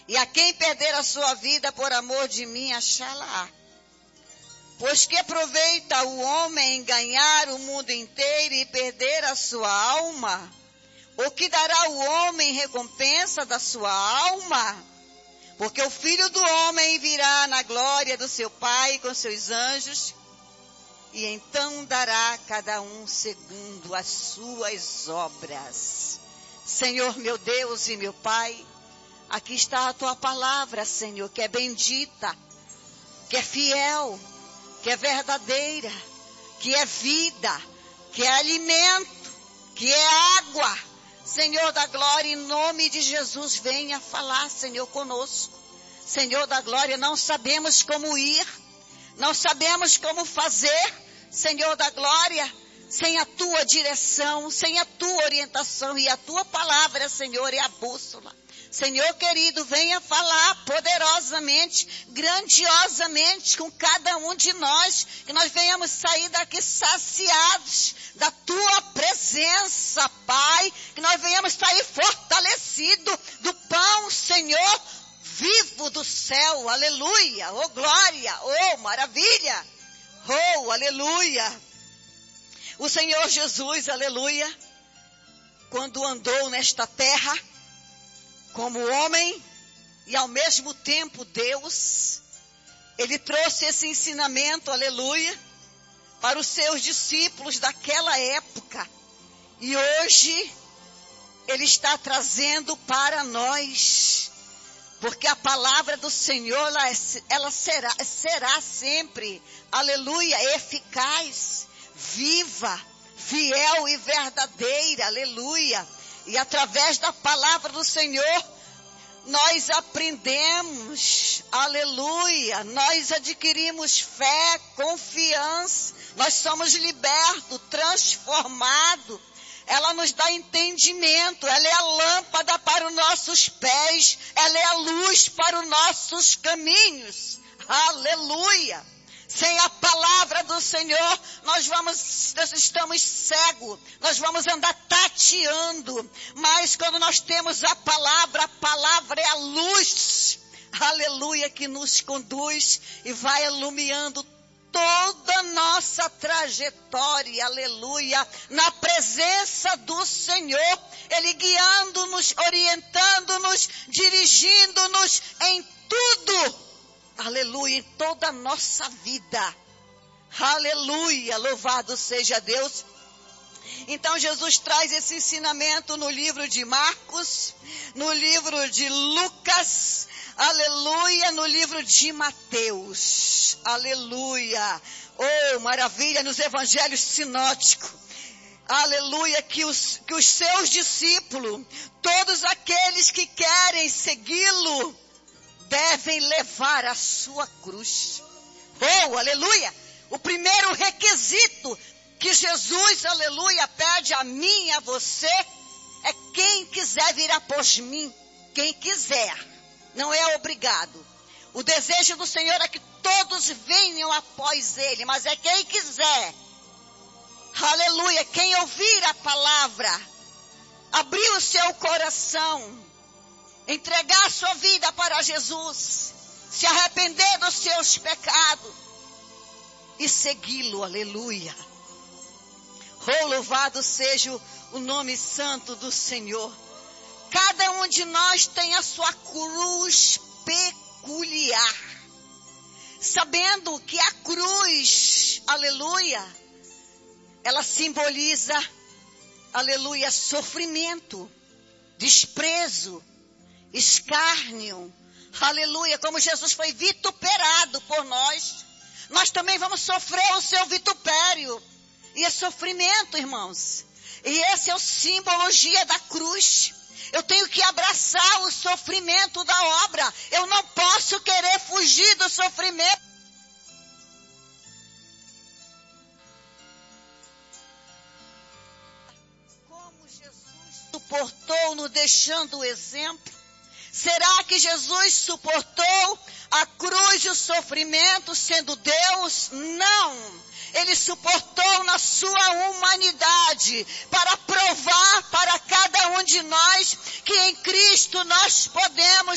E a quem perder a sua vida por amor de mim, achá-la-á. Pois que aproveita o homem ganhar o mundo inteiro e perder a sua alma? O que dará o homem recompensa da sua alma? Porque o Filho do Homem virá na glória do seu Pai com seus anjos, e então dará a cada um segundo as suas obras. Senhor meu Deus e meu Pai, aqui está a tua palavra, Senhor, que é bendita, que é fiel, que é verdadeira, que é vida, que é alimento, que é água. Senhor da glória, em nome de Jesus, venha falar, Senhor, conosco. Senhor da glória, não sabemos como ir, não sabemos como fazer, Senhor da glória, sem a tua direção, sem a tua orientação, e a tua palavra, Senhor, é a bússola. Senhor querido, venha falar poderosamente, grandiosamente com cada um de nós, que nós venhamos sair daqui saciados da tua presença, Pai, que nós venhamos sair fortalecidos do pão, Senhor, vivo do céu, aleluia, oh glória, oh maravilha, oh aleluia. O Senhor Jesus, aleluia, quando andou nesta terra, como homem e ao mesmo tempo Deus, ele trouxe esse ensinamento, aleluia, para os seus discípulos daquela época. E hoje ele está trazendo para nós, porque a palavra do Senhor, ela será sempre, aleluia, eficaz, viva, fiel e verdadeira, aleluia. E através da palavra do Senhor, nós aprendemos, aleluia, nós adquirimos fé, confiança, nós somos libertos, transformados. Ela nos dá entendimento, ela é a lâmpada para os nossos pés, ela é a luz para os nossos caminhos, aleluia. Sem a palavra do Senhor, nós estamos cegos, nós vamos andar tateando, mas quando nós temos a palavra é a luz, aleluia, que nos conduz e vai iluminando toda a nossa trajetória, aleluia, na presença do Senhor, Ele guiando-nos, orientando-nos, dirigindo-nos em tudo, aleluia, em toda a nossa vida, aleluia, louvado seja Deus. Então Jesus traz esse ensinamento no livro de Marcos, no livro de Lucas, aleluia, no livro de Mateus, aleluia, oh maravilha, nos evangelhos sinóticos, aleluia, que os seus discípulos, todos aqueles que querem segui-lo, devem levar a sua cruz. Oh, aleluia! O primeiro requisito que Jesus, aleluia, pede a mim e a você é quem quiser vir após mim. Quem quiser, não é obrigado. O desejo do Senhor é que todos venham após Ele, mas é quem quiser. Aleluia! Quem ouvir a palavra, abrir o seu coração, entregar a sua vida para Jesus, se arrepender dos seus pecados e segui-lo, aleluia. Oh, louvado seja o nome santo do Senhor. Cada um de nós tem a sua cruz peculiar, sabendo que a cruz, aleluia, ela simboliza, aleluia, sofrimento, desprezo, escárnio, aleluia, como Jesus foi vituperado por nós, nós também vamos sofrer o seu vitupério, e é sofrimento, irmãos, e essa é a simbologia da cruz. Eu tenho que abraçar o sofrimento da obra, eu não posso querer fugir do sofrimento. Como Jesus suportou, nos deixando o exemplo. Será que Jesus suportou a cruz e o sofrimento sendo Deus? Não. Ele suportou na sua humanidade para provar para cada um de nós que em Cristo nós podemos